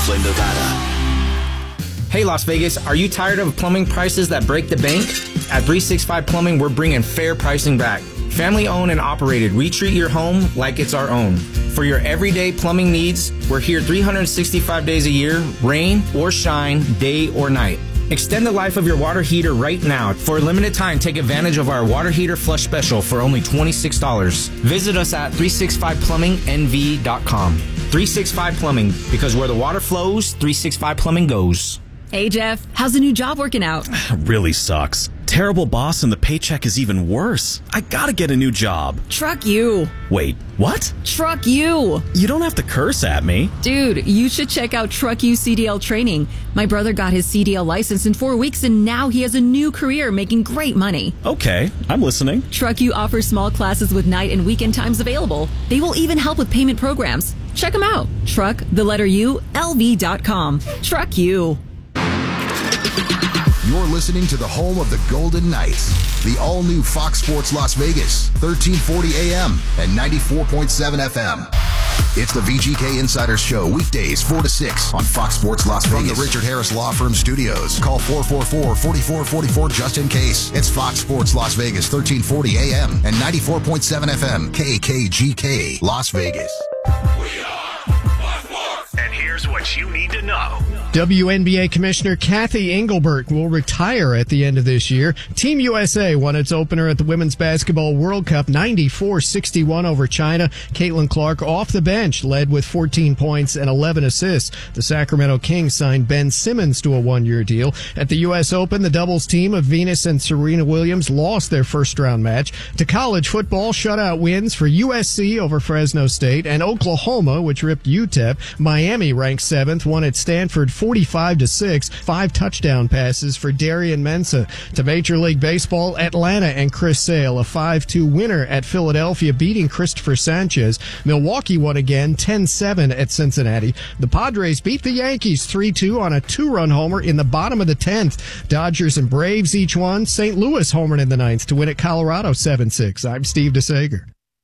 Oakland, Nevada. Hey Las Vegas, are you tired of plumbing prices that break the bank? At 365 Plumbing, we're bringing fair pricing back. Family owned and operated, we treat your home like it's our own. For your everyday plumbing needs, we're here 365 days a year, rain or shine, day or night. Extend the life of your water heater right now. For a limited time, take advantage of our water heater flush special for only $26. Visit us at 365plumbingnv.com. 365 Plumbing, because where the water flows, 365 Plumbing goes. Hey, Jeff, how's the new job working out? Really sucks. Terrible boss and the paycheck is even worse. I gotta get a new job. Truck you. Wait, what? Truck you. You don't have to curse at me. Dude, you should check out Truck You CDL training. My brother got his CDL license in 4 weeks and now he has a new career making great money. Okay, I'm listening. Truck You offers small classes with night and weekend times available. They will even help with payment programs. Check them out. Truck, the letter U, LV.com. Truck You. You're listening to the home of the Golden Knights, the all-new Fox Sports Las Vegas, 1340 AM and 94.7 FM. It's the VGK Insiders Show, weekdays 4 to 6 on Fox Sports Las Vegas. From the Richard Harris Law Firm studios, call 444-4444 just in case. It's Fox Sports Las Vegas, 1340 AM and 94.7 FM, KKGK, Las Vegas. We are Fox Sports. And here's what you need to know. WNBA Commissioner Kathy Engelbert will retire at the end of this year. Team USA won its opener at the Women's Basketball World Cup 94-61 over China. Caitlin Clark off the bench led with 14 points and 11 assists. The Sacramento Kings signed Ben Simmons to a one-year deal. At the U.S. Open, the doubles team of Venus and Serena Williams lost their first-round match. To college football, shutout wins for USC over Fresno State and Oklahoma, which ripped UTEP. Miami ranked 7th, won at Stanford 45-6, 5 touchdown passes for Darian Mensah. To Major League Baseball, Atlanta and Chris Sale, a 5-2 winner at Philadelphia, beating Christopher Sanchez. Milwaukee won again, 10-7 at Cincinnati. The Padres beat the Yankees 3-2 on a 2-run homer in the bottom of the 10th. Dodgers and Braves each won. St. Louis homered in the 9th to win at Colorado 7-6. I'm Steve DeSager.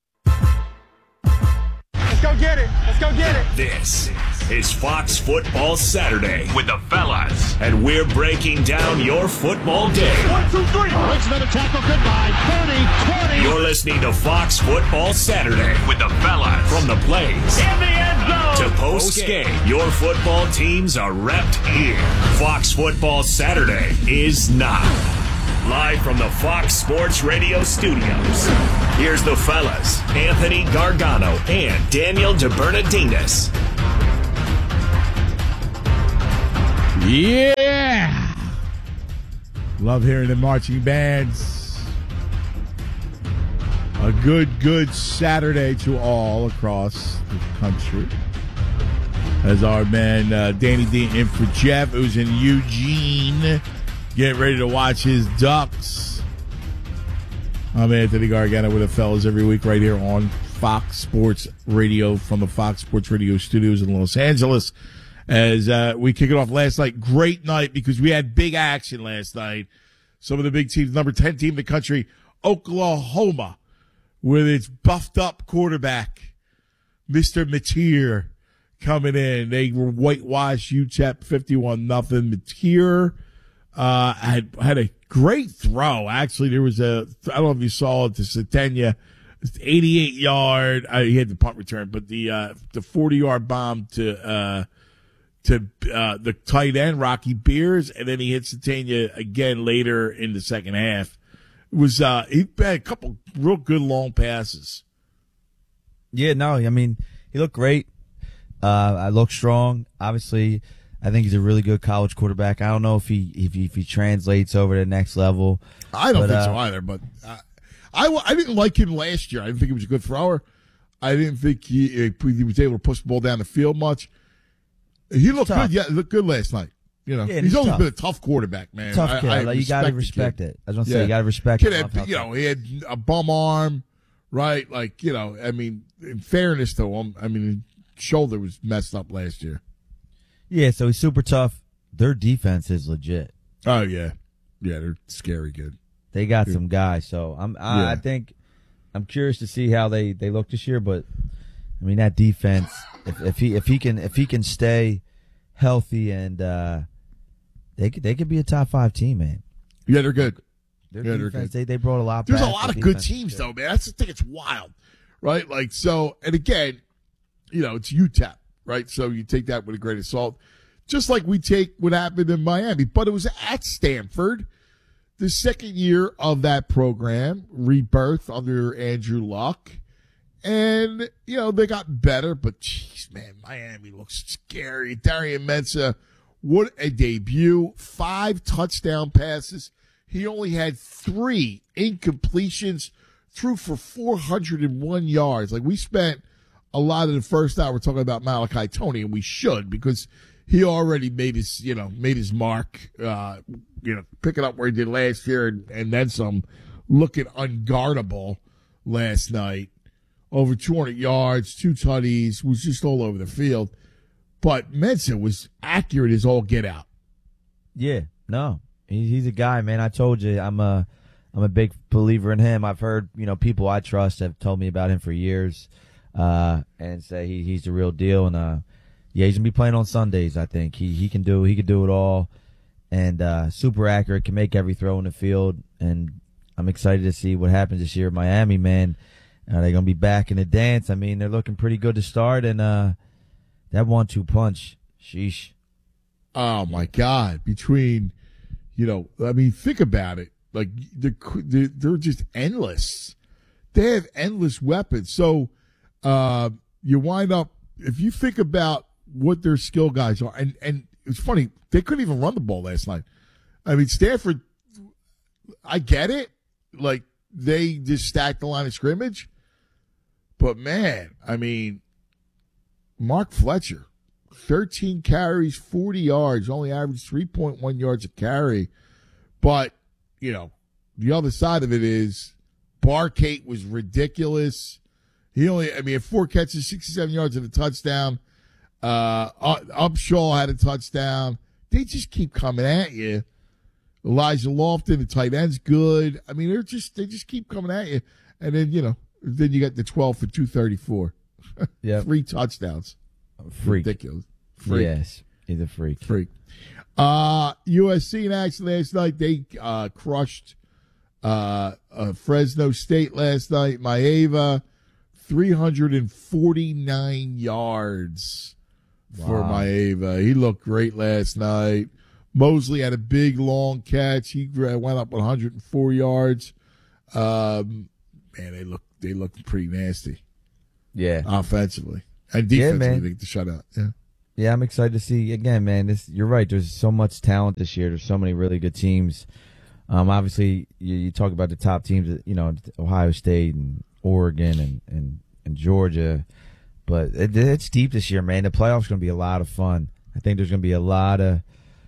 Let's go get it. Let's go get it. This is Fox Football Saturday with the fellas, and we're breaking down your football day. 1, 2, 3. Makes another tackle. Goodbye. 30, 20. You're listening to Fox Football Saturday with the fellas. From the plays In the end zone. to post-game, your football teams are repped here. Fox Football Saturday is now. Live from the Fox Sports Radio studios, here's the fellas, Anthony Gargano and Daniel DeBernardinis. Yeah! Love hearing the marching bands. A good Saturday to all across the country. As our man Danny D in for Jeff, who's in Eugene, getting ready to watch his Ducks. I'm Anthony Gargano with the fellas every week right here on Fox Sports Radio from the Fox Sports Radio studios in Los Angeles. As we kick it off last night, great night because we had big action last night. Some of the big teams, number 10 team in the country, Oklahoma, with its buffed up quarterback, Mr. Mateer, coming in. They were whitewashed UTEP 51-0. Mateer had a great throw. Actually, there was I don't know if you saw it, to Satenya, 88-yard. He had the punt return, but the 40-yard bomb to the tight end, Rocky Beers, and then he hit Satanya again later in the second half. It was, he had a couple real good long passes. Yeah, no, I mean, he looked great. I looked strong. Obviously, I think he's a really good college quarterback. I don't know if he translates over to the next level. I don't think so either, but I didn't like him last year. I didn't think he was a good thrower. I didn't think he was able to push the ball down the field much. He looked good. Yeah, he looked good last night. You know, he's always been a tough quarterback, man. Tough kid. You got to respect it. I was going to say, you got to respect it. He had a bum arm, right? Like, I mean, in fairness to him, I mean, his shoulder was messed up last year. Yeah, so he's super tough. Their defense is legit. Oh, yeah. Yeah, they're scary good. They got some guys, so I think I'm curious to see how they look this year, but I mean, that defense, if he can stay healthy, and they could be a top 5 team, man. Yeah, they're good. Their they're defense, good. they brought a lot. There's back. a lot Their of good defense teams, is though, man. That's the thing. It's wild, right? Like, so, and again, it's UTEP, right? So you take that with a grain of salt, just like we take what happened in Miami. But it was at Stanford, the second year of that program, rebirth under Andrew Luck. And, they got better, but jeez, man, Miami looks scary. Darian Mensah, what a debut. 5 touchdown passes. He only had 3 incompletions, threw for 401 yards. Like, we spent a lot of the first hour talking about Malachi Tony, and we should, because he already made his mark, picking up where he did last year and then some, looking unguardable last night. Over 200 yards, 2 tutties, was just all over the field. But Mensah was accurate as all get out. Yeah, no. He's a guy, man. I told you, I'm a big believer in him. I've heard, people I trust have told me about him for years, and say he's the real deal. And he's gonna be playing on Sundays. I think he can do it all, and super accurate, can make every throw in the field. And I'm excited to see what happens this year at Miami, man. They're gonna be back in the dance. I mean, they're looking pretty good to start, and that 1-2 punch, sheesh. Oh my God! Between think about it. Like, they're just endless. They have endless weapons. So you wind up, if you think about what their skill guys are, and it's funny, they couldn't even run the ball last night. I mean, Stanford, I get it. Like, they just stacked the line of scrimmage. But, man, I mean, Mark Fletcher, 13 carries, 40 yards, only averaged 3.1 yards a carry. But, the other side of it is Barkate was ridiculous. He had 4 catches, 67 yards and a touchdown. Upshaw had a touchdown. They just keep coming at you. Elijah Lofton, the tight end's good. I mean, they just keep coming at you. And then, then you got the 12 for 234. Yeah. 3 touchdowns. Freak. Ridiculous. Freak. Yes, he's a freak. USC in action last night. They crushed Fresno State last night. Maeva, 349 yards for Maeva. He looked great last night. Mosley had a big, long catch. He went up 104 yards. Man, they looked pretty nasty. Yeah. Offensively. And defensively, man. they get the shutout. Yeah. Yeah, I'm excited to see, again, man, you're right. There's so much talent this year. There's so many really good teams. Obviously, you talk about the top teams, Ohio State and Oregon and Georgia. But it's deep this year, man. The playoffs are going to be a lot of fun. I think there's going to be a lot of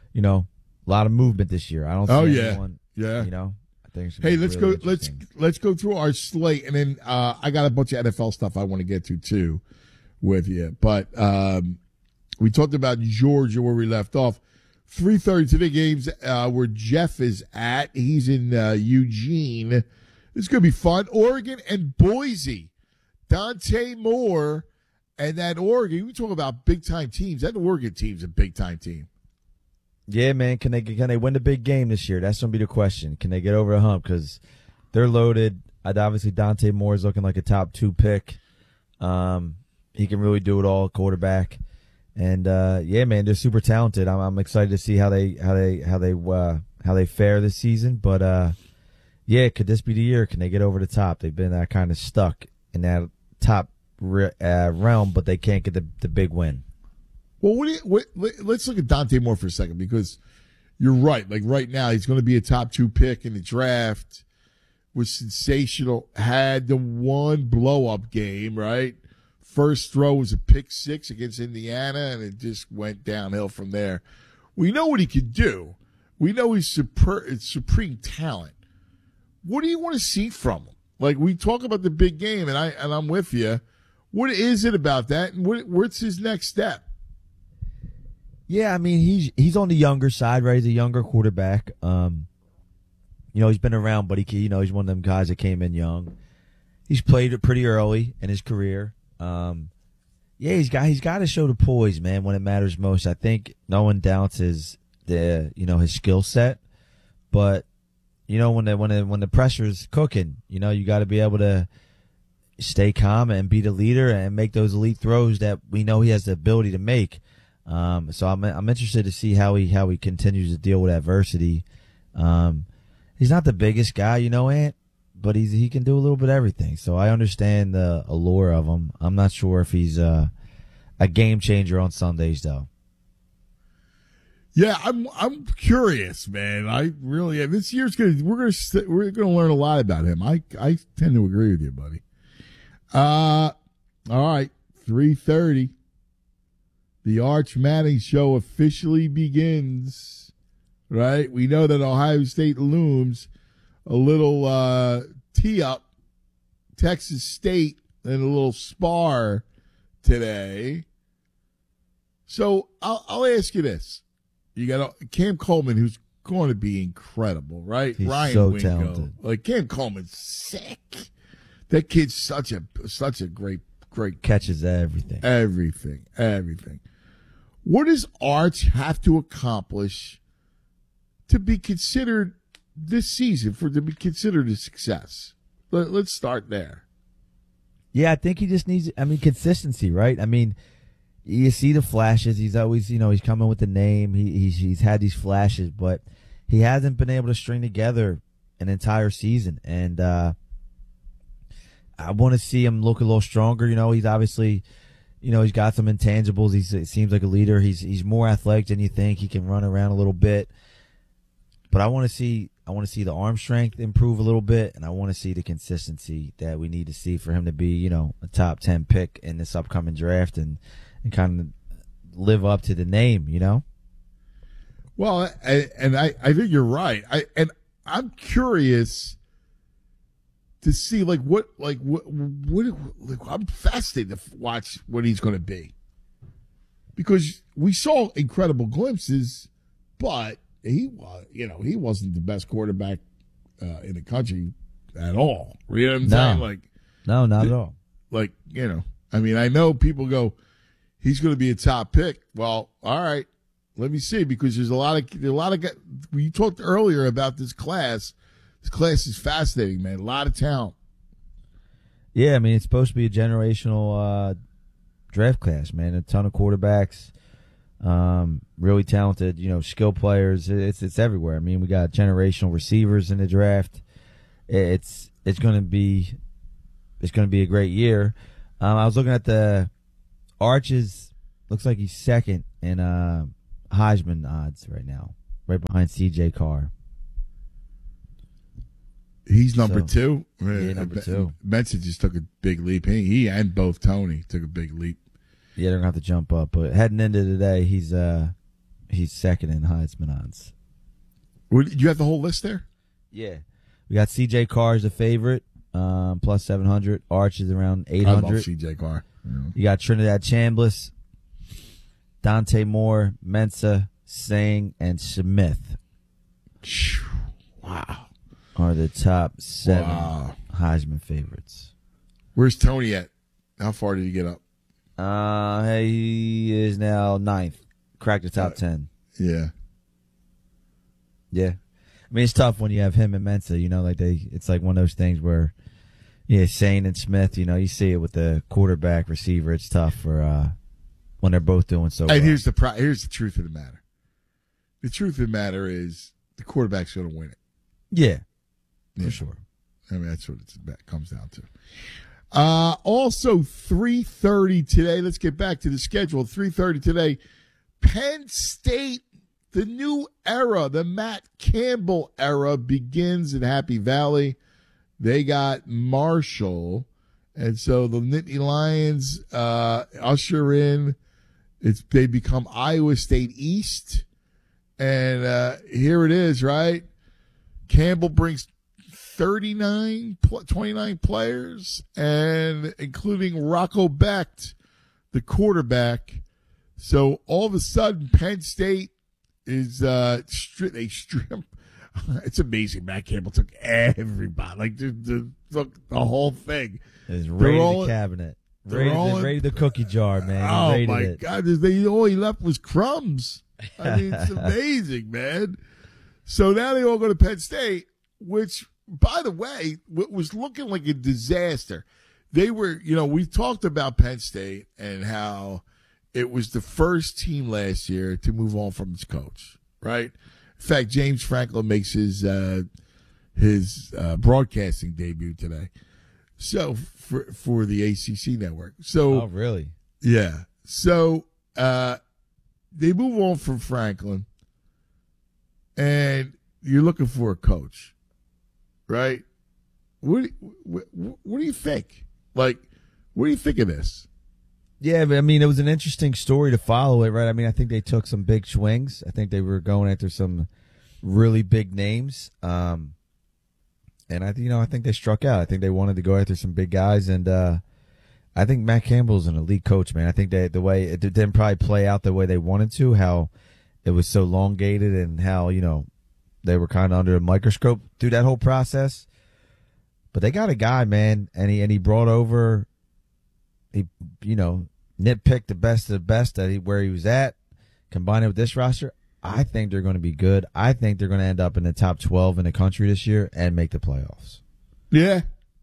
movement this year. I don't see anyone. Yeah. I think it's hey, let's go through our slate, and then I got a bunch of NFL stuff I want to get to too with you. But we talked about Georgia where we left off. 3:30 today games where Jeff is at. He's in Eugene. This is going to be fun. Oregon and Boise. Dante Moore and that Oregon. We talk about big-time teams. That Oregon team's a big-time team. Yeah, man. Can they win the big game this year? That's going to be the question. Can they get over the hump? Because they're loaded. Obviously, Dante Moore is looking like a top 2 pick. He can really do it all, quarterback. And yeah, man, they're super talented. I'm excited to see how they fare this season. But yeah, could this be the year? Can they get over the top? They've been kind of stuck in that top realm, but they can't get the big win. Well, let's look at Dante Moore for a second, because you're right. Like right now, he's going to be a top 2 pick in the draft. Was sensational. Had the one blow up game, right? First throw was a pick 6 against Indiana, and it just went downhill from there. We know what he can do. We know he's supreme talent. What do you want to see from him? Like, we talk about the big game, and I'm with you. What is it about that, and what's his next step? Yeah, I mean, he's on the younger side, right? He's a younger quarterback. He's been around, but he's one of them guys that came in young. He's played it pretty early in his career. Yeah, he's got to show the poise, man, when it matters most. I think no one doubts his skill set, but when the pressure's cooking, you got to be able to stay calm and be the leader and make those elite throws that we know he has the ability to make. So I'm interested to see how he continues to deal with adversity. He's not the biggest guy, Ant, but he can do a little bit of everything. So I understand the allure of him. I'm not sure if he's a game changer on Sundays, though. Yeah, I'm curious, man. I really am. This year's we're gonna learn a lot about him. I tend to agree with you, buddy. All right, 3:30. The Arch Manning Show officially begins. Right, we know that Ohio State looms. A little tee up, Texas State, and a little spar today. So I'll ask you this. You got Cam Coleman, who's going to be incredible, right? He's Ryan so Wingo. talented. Like, Cam Coleman's sick. That kid's such a great Catches everything. Everything. What does Arch have to accomplish to be considered this season to be considered a success? Let's start there. Yeah, I think he just needs, consistency, right? You see the flashes. He's always, he's coming with the name. He's had these flashes, but he hasn't been able to string together an entire season. And I want to see him look a little stronger. He's obviously, he's got some intangibles. He seems like a leader. He's more athletic than you think. He can run around a little bit. But I want to see the arm strength improve a little bit, and I want to see the consistency that we need to see for him to be, a top 10 pick in this upcoming draft and kind of live up to the name, Well, and I think you're right. I'm curious to see what I'm fascinated to watch what he's going to be, because we saw incredible glimpses, but he wasn't the best quarterback in the country at all. You know what I'm saying? No, not at all. I know people go, he's going to be a top pick. Well, all right, let me see, because there's a lot of guys. We talked earlier about this class. This class is fascinating, man. A lot of talent. Yeah, it's supposed to be a generational draft class, man. A ton of quarterbacks. Really talented, skill players. It's everywhere. We got generational receivers in the draft. It's going to be a great year. I was looking at the Arches. Looks like he's second in Heisman odds right now, right behind C.J. Carr. He's number two. Yeah, number two. Benson just took a big leap. He and both Tony took a big leap. Yeah, they're gonna have to jump up. But heading into today, he's second in Heisman odds. Do you have the whole list there? Yeah, we got C.J. Carr as a favorite, plus 700. Arch is around 800. I love C.J. Carr. Yeah. You got Trinidad Chambliss, Dante Moore, Mensah, Singh, and Smith. Wow, are the top 7 Heisman favorites. Where's Tony at? How far did he get up? He is now 9th. Cracked the top 10. Yeah. Yeah. It's tough when you have him and Mensah, it's like one of those things where, Sane and Smith, you see it with the quarterback receiver. It's tough for, when they're both doing so well. And here's the truth of the matter. The truth of the matter is the quarterback's going to win it. Yeah. For sure. That's what it comes down to. Also, 3:30 today. Let's get back to the schedule. 3:30 today. Penn State, the new era, the Matt Campbell era begins in Happy Valley. They got Marshall, and so the Nittany Lions usher in. They become Iowa State East, and here it is. Right, Campbell brings 29 players, and including Rocco Becht, the quarterback. So all of a sudden, Penn State is they strip. It's amazing. Matt Campbell took everybody, the whole thing. It's ready to the cabinet. Raided the cookie jar, man. Oh, my God. All he left was crumbs. I mean, it's amazing, man. So now they all go to Penn State, which, by the way, was looking like a disaster. They were, we've talked about Penn State and how it was the first team last year to move on from its coach, right? In fact, James Franklin makes his broadcasting debut today. So for the ACC network. So, oh, really? Yeah. So they move on from Franklin, and you're looking for a coach, right? What do you think? Like, what do you think of this? Yeah, but I mean, it was an interesting story to follow it, right? I mean, I think they took some big swings. I think they were going after some really big names. And I think they struck out. I think they wanted to go after some big guys, and I think Matt Campbell's an elite coach, man. I think the way it didn't probably play out the way they wanted to, how it was so elongated, and how they were kind of under a microscope through that whole process. But they got a guy, man, and he brought over, nitpicked the best of the best where he was at, combined it with this roster. I think they're going to be good. I think they're going to end up in the top 12 in the country this year and make the playoffs. Yeah.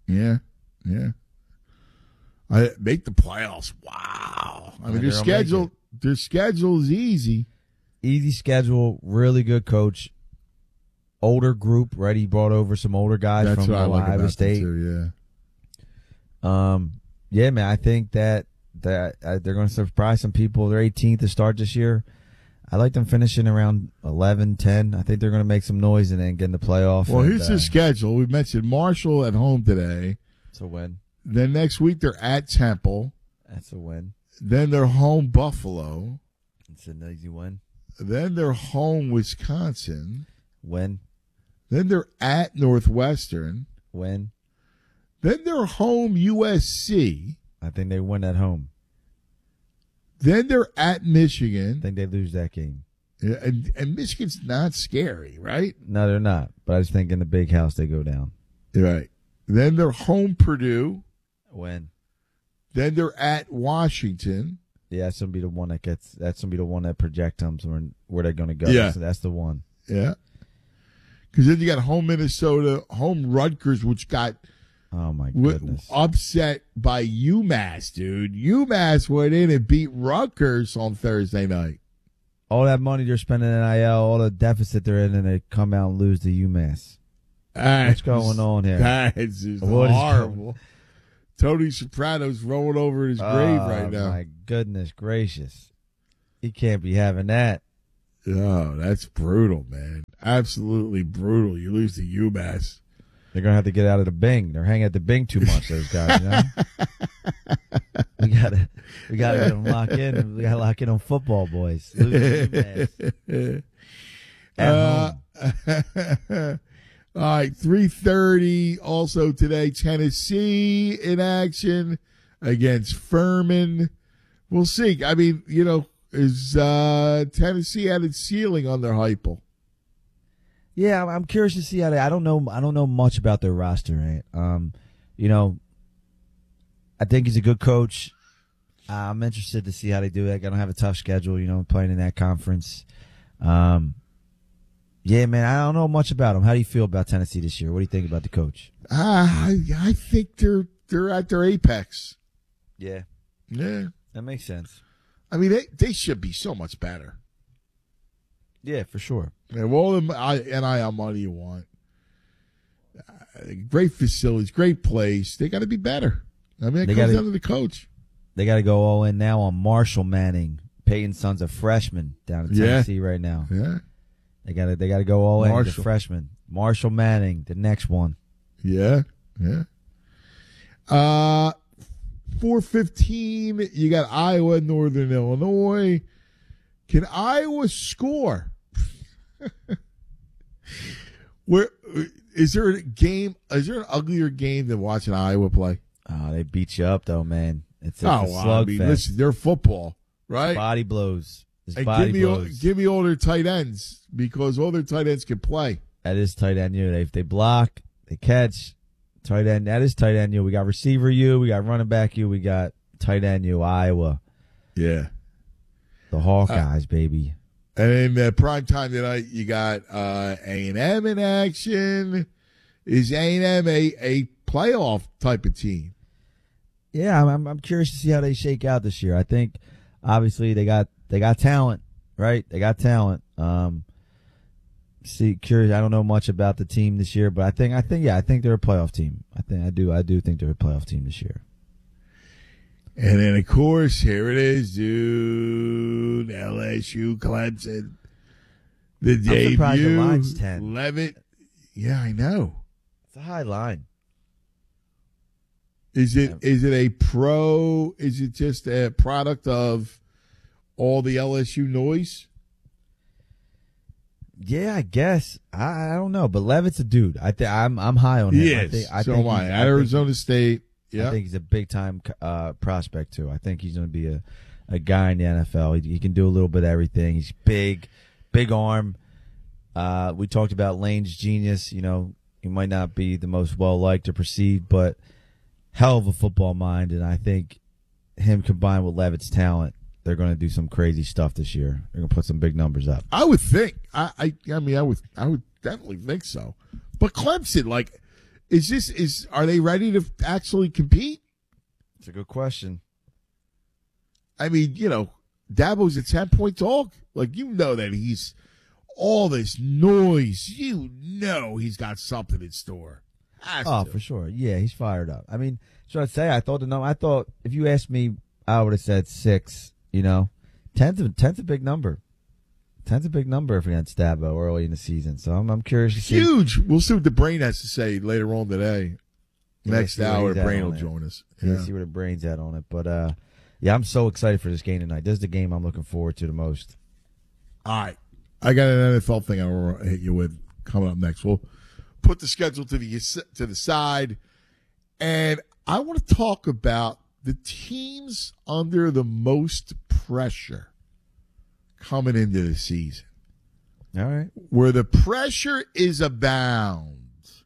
I make the playoffs. Wow. I mean, their schedule is easy. Easy schedule, really good coach. Older group, right? He brought over some older guys from Iowa State. Too, yeah. Yeah, man. I think that they're going to surprise some people. They're 18th to start this year. I like them finishing around 11, 10. I think they're going to make some noise and then get in the playoff. Well, here's their schedule. We mentioned Marshall at home today. It's a win. Then next week they're at Temple. That's a win. Then they're home Buffalo. It's an easy win. Then they're home Wisconsin. Win. Then they're at Northwestern. Win. Then they're home USC. I think they win at home. Then they're at Michigan. I think they lose that game. Yeah, and Michigan's not scary, right? No, they're not. But I just think in the big house they go down. Right. Then they're home Purdue. Win. Then they're at Washington. Yeah, that's gonna be the one that projects them where they're gonna go. Yeah. So that's the one. Yeah. Because then you got home Minnesota, home Rutgers, which got upset by UMass, dude. UMass went in and beat Rutgers on Thursday night. All that money they're spending in NIL, all the deficit they're in, and they come out and lose to UMass. What's going on here? That's just horrible. Tony Soprano's rolling over in his grave right now. Oh, my goodness gracious. He can't be having that. Oh, that's brutal, man. Absolutely brutal. You lose to UMass. They're going to have to get out of the Bing. They're hanging at the Bing too much, those guys, We gotta get them locked in. We got to lock in on football, boys. Lose to UMass. All right, 3:30 also today, Tennessee in action against Furman. We'll see. I mean, is Tennessee at its ceiling on their Heupel? Yeah, I'm curious to see how I don't know much about their roster, right? I think he's a good coach. I'm interested to see how they do it. They're gonna have a tough schedule, playing in that conference. Yeah, man, I don't know much about him. How do you feel about Tennessee this year? What do you think about the coach? I think they're at their apex. Yeah. Yeah. That makes sense. I mean, they should be so much better. Yeah, for sure. Yeah, all the NIL money you want. Great facilities, great place. They got to be better. I mean, it comes down to the coach. They got to go all in now on Marshall Manning. Peyton's son's a freshman down in Tennessee right now. Yeah. They got to go all in. The freshman. Marshall Manning, the next one. Yeah. 4:15, you got Iowa, Northern Illinois. Can Iowa score? Where is there a game? Is there an uglier game than watching Iowa play? Oh, they beat you up though, man. It's a slugfest. Listen, they're football, right? It's body blows. Give me all their tight ends because all their tight ends can play. That is tight end you. If they block, they catch. Tight end. That is tight end you. We got receiver you. We got running back you. We got tight end, Iowa. Yeah. The Hawkeyes, baby. And in prime time tonight, you got A&M in action. Is A&M a playoff type of team? Yeah, I'm curious to see how they shake out this year. I think obviously they got talent, right? They got talent. Curious. I don't know much about the team this year, but I think they're a playoff team. I do think they're a playoff team this year. And then of course, here it is, dude. LSU, Clemson. The debut. I'm surprised the line's 10. Levitt. Yeah, I know. It's a high line. Is it a pro? Is it just a product of all the LSU noise? Yeah, I guess. I don't know, but Levitt's a dude. I'm high on him. Yes, so am I. At Arizona State. Yeah. I think he's a big time prospect too. I think he's going to be a guy in the NFL. He can do a little bit of everything. He's big arm. We talked about Lane's genius. You know, he might not be the most well liked or perceived, but hell of a football mind. And I think him combined with Levitt's talent, they're going to do some crazy stuff this year. They're going to put some big numbers up. I would think. I would definitely think so. But Clemson, like, are they ready to actually compete? It's a good question. I mean, you know, Dabo's a 10-point dog. Like, you know that he's all this noise. You know he's got something in store. For sure. Yeah, he's fired up. I mean, should I say? I thought if you asked me, I would have said 6. You know, 10's a big number. 10's a big number against Dabo early in the season. So I'm curious to see. Huge. We'll see what the Brain has to say later on today. Next hour, the Brain will join us. Yeah, see where the Brain's at on it. But yeah, I'm so excited for this game tonight. This is the game I'm looking forward to the most. All right, I got an NFL thing I want to hit you with coming up next. We'll put the schedule to the side, and I want to talk about the teams under the most pressure coming into the season. All right. Where the pressure is abound.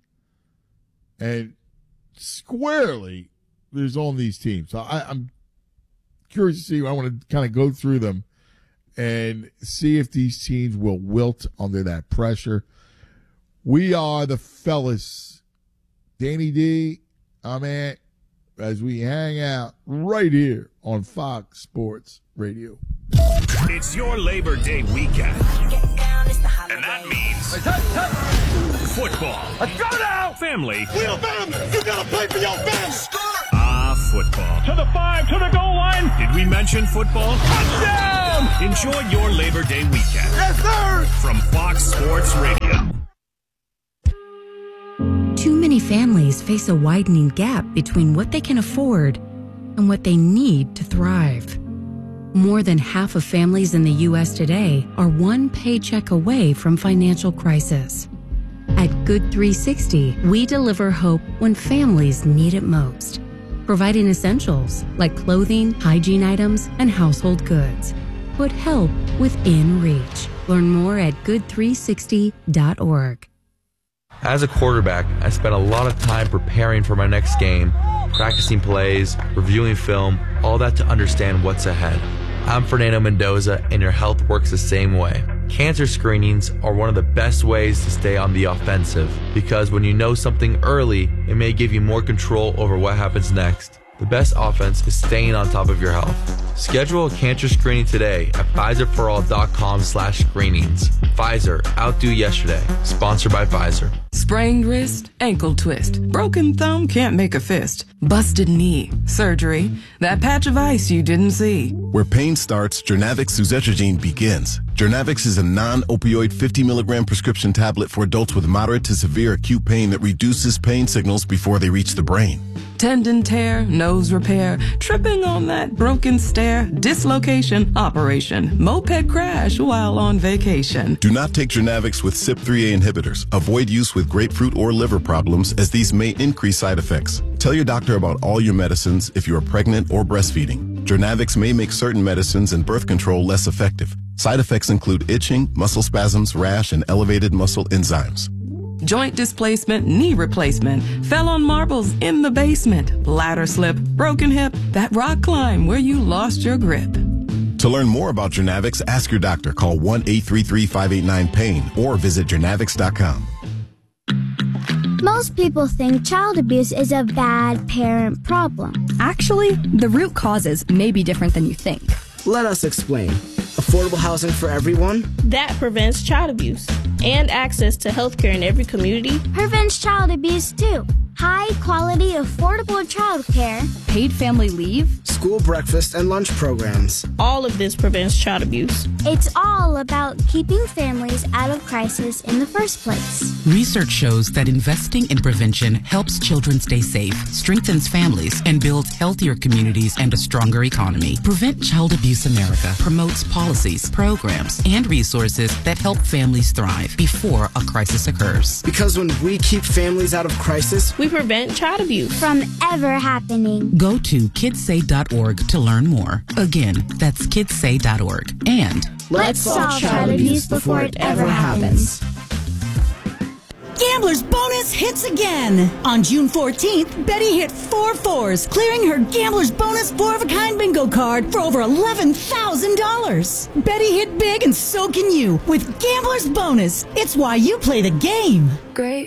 And squarely, there's on these teams. So I'm curious to see. I want to kind of go through them and see if these teams will wilt under that pressure. We are the fellas. Danny D, I'm at, as we hang out right here on Fox Sports Radio. It's your Labor Day weekend. And that means football. Let's go now! Family. Wheelbarrow, you gotta play for your fans! Football. To the 5, to the goal line! Did we mention football? Touchdown! Enjoy your Labor Day weekend. Yes, sir! From Fox Sports Radio. Too many families face a widening gap between what they can afford and what they need to thrive. More than half of families in the U.S. today are one paycheck away from financial crisis. At Good 360, we deliver hope when families need it most, providing essentials like clothing, hygiene items, and household goods. Put help within reach. Learn more at good360.org. As a quarterback, I spent a lot of time preparing for my next game, practicing plays, reviewing film, all that to understand what's ahead. I'm Fernando Mendoza, and your health works the same way. Cancer screenings are one of the best ways to stay on the offensive, because when you know something early, it may give you more control over what happens next. The best offense is staying on top of your health. Schedule a cancer screening today at PfizerForAll.com/screenings. Pfizer, outdo yesterday. Sponsored by Pfizer. Sprained wrist, ankle twist, broken thumb, can't make a fist, busted knee, surgery, that patch of ice you didn't see. Where pain starts, Jernavix suzetrigine begins. Jernavix is a non-opioid 50 milligram prescription tablet for adults with moderate to severe acute pain that reduces pain signals before they reach the brain. Tendon tear, nose repair, tripping on that broken stair, dislocation, operation, moped crash while on vacation. Do not take Jernavix with CYP3A inhibitors. Avoid use with grapefruit or liver problems, as these may increase side effects. Tell your doctor about all your medicines if you are pregnant or breastfeeding. Jernavix may make certain medicines and birth control less effective. Side effects include itching, muscle spasms, rash, and elevated muscle enzymes. joint displacement, knee replacement, fell on marbles in the basement, ladder slip, broken hip, that rock climb where you lost your grip. To learn more about Jernavix, ask your doctor. Call 1-833-589-PAIN or visit jernavix.com. Most people think child abuse is a bad parent problem. Actually, the root causes may be different than you think. Let us explain. Affordable housing for everyone. That prevents child abuse. And access to health care in every community. Prevents child abuse too. High quality, affordable child care. Paid family leave. School breakfast and lunch programs. All of this prevents child abuse. It's all about keeping families out of crisis in the first place. Research shows that investing in prevention helps children stay safe, strengthens families, and builds healthier communities and a stronger economy. Prevent Child Abuse America promotes policies, programs, and resources that help families thrive before a crisis occurs. Because when we keep families out of crisis, we prevent child abuse from ever happening. Go to kidssay.org to learn more. Again, that's kidssay.org. And let's solve child abuse before it ever happens. Gambler's Bonus hits again. On June 14th, Betty hit 4 4s, clearing her Gambler's Bonus 4-of-a-kind bingo card for over $11,000. Betty hit big and so can you with Gambler's Bonus. It's why you play the game. Great